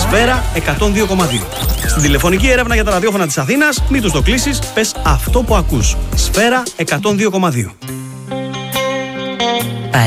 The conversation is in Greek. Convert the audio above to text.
Σφαίρα 102,2. Στην τηλεφωνική έρευνα για τα ραδιόφωνα της Αθήνας, μην τους το κλείσεις, πες αυτό που ακούς. Σφαίρα 102,2.